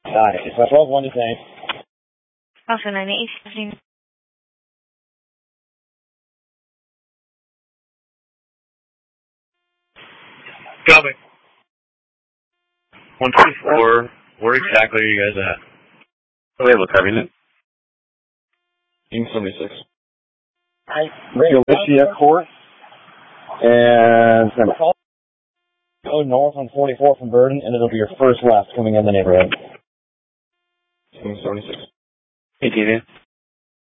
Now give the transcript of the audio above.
Got it. It's my 12-1 to say. Also 9817. Copy. 124. Where exactly are you guys at? We have a copy net. King 76. Galicia course. And go north on 44 from Burden, and it'll be your first left coming in the neighborhood. King 76. ATV.